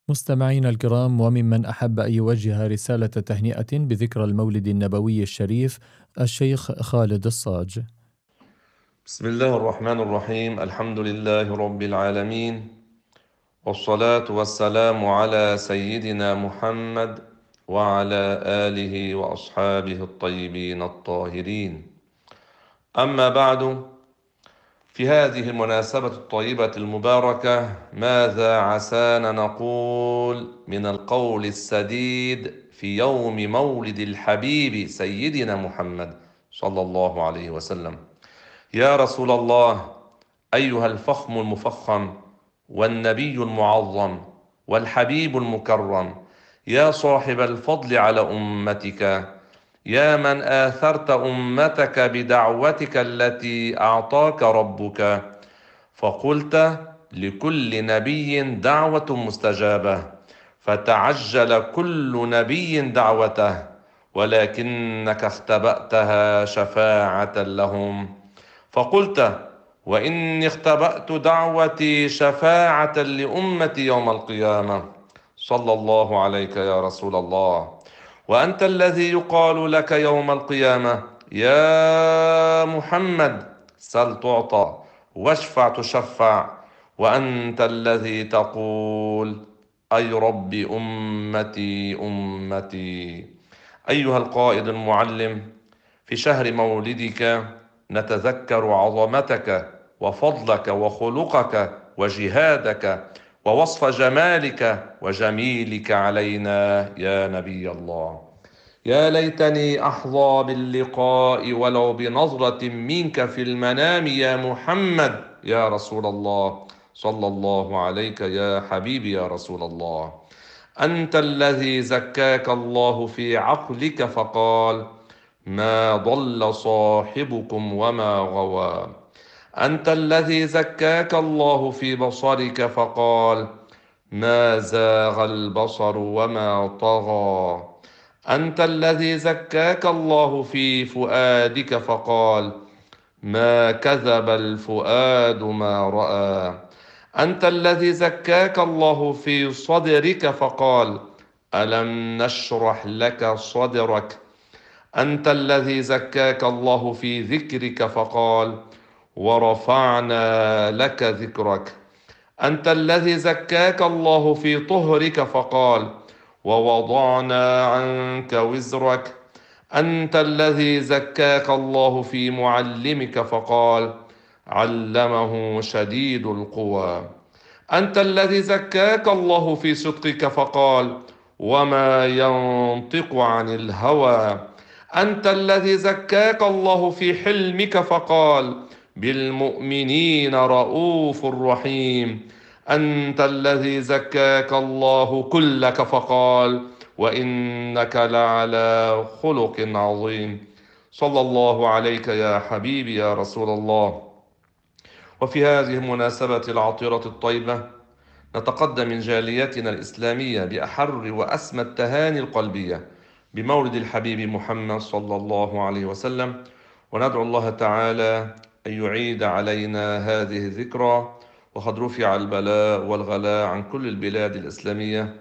مستمعينا الكرام، وممن أحب أن يوجه رسالة تهنئة بذكرى المولد النبوي الشريف الشيخ خالد الصاج. بسم الله الرحمن الرحيم. الحمد لله رب العالمين، والصلاة والسلام على سيدنا محمد وعلى آله وأصحابه الطيبين الطاهرين. أما بعد، في هذه المناسبة الطيبة المباركة ماذا عسانا نقول من القول السديد في يوم مولد الحبيب سيدنا محمد صلى الله عليه وسلم؟ يا رسول الله، أيها الفخم المفخم والنبي المعظم والحبيب المكرم، يا صاحب الفضل على أمتك، يا من آثرت أمتك بدعوتك التي أعطاك ربك، فقلت لكل نبي دعوة مستجابة، فتعجل كل نبي دعوته، ولكنك اختبأتها شفاعة لهم، فقلت: وإني اختبأت دعوتي شفاعة لأمتي يوم القيامة. صلى الله عليك يا رسول الله. وأنت الذي يقال لك يوم القيامة: يا محمد سل تعطى واشفع تشفع. وأنت الذي تقول: أي رب أمتي أمتي. أيها القائد المعلم، في شهر مولدك نتذكر عظمتك وفضلك وخلقك وجهادك ووصف جمالك وجميلك علينا يا نبي الله. يا ليتني أحظى باللقاء ولو بنظرة منك في المنام يا محمد يا رسول الله. صلى الله عليك يا حبيبي يا رسول الله. أنت الذي زكاك الله في عقلك فقال: ما ضل صاحبكم وما غوى. أنت الذي زكاك الله في بصرك فقال: ما زاغ البصر وما طغى. أنت الذي زكاك الله في فؤادك فقال: ما كذب الفؤاد ما رأى. أنت الذي زكاك الله في صدرك فقال: ألم نشرح لك صدرك. أنت الذي زكاك الله في ذكرك فقال: ورفعنا لك ذكرك. أنت الذي زكاك الله في طهرك فقال: ووضعنا عنك وزرك. أنت الذي زكاك الله في معلمك فقال: علمه شديد القوى. أنت الذي زكاك الله في صدقك فقال: وما ينطق عن الهوى. أنت الذي زكاك الله في حلمك فقال: بالمؤمنين رؤوف رحيم. أنت الذي زكاك الله كلك فقال: وإنك لعلى خلق عظيم. صلى الله عليك يا حبيبي يا رسول الله. وفي هذه المناسبة العطرة الطيبة نتقدم من جاليتنا الإسلامية بأحر وأسمى التهاني القلبية بمولد الحبيب محمد صلى الله عليه وسلم، وندعو الله تعالى أن يعيد علينا هذه الذكرى، وقد رفع البلاء والغلاء عن كل البلاد الإسلامية.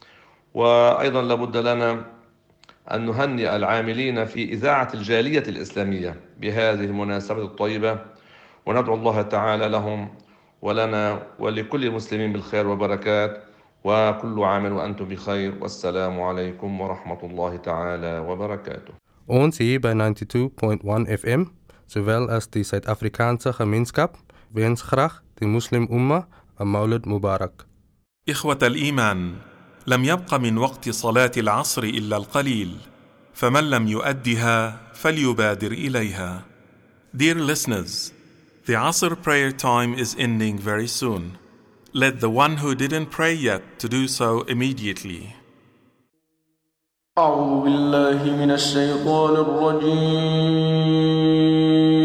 وأيضا لابد لنا أن نهنئ العاملين في إذاعة الجالية الإسلامية بهذه المناسبة الطيبة، وندعو الله تعالى لهم ولنا ولكل المسلمين بالخير وبركات، وكل عام وأنتم بخير، والسلام عليكم ورحمة الله تعالى وبركاته. Ons hier bij 92.1 FM, zowel als de Zuid-Afrikaanse gemeenschap, wens graag de Muslim Ummah een Maulid Mubarak. إخوة الإيمان، لم يبق من وقت صلاة العصر إلا القليل، فمن لم يؤدها فليبادر إليها. Dear listeners, the Asr prayer time is ending very soon. Let the one who didn't pray yet to do so immediately. أعوذ بالله من الشيطان الرجيم.